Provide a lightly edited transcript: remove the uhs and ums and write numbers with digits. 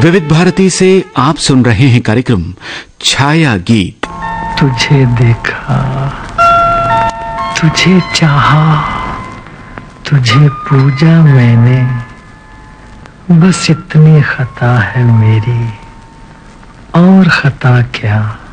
विविध भारती से आप सुन रहे हैं कार्यक्रम छाया गीत। तुझे देखा, तुझे चाहा, तुझे पूजा मैंने, बस इतनी खता है मेरी, और खता क्या।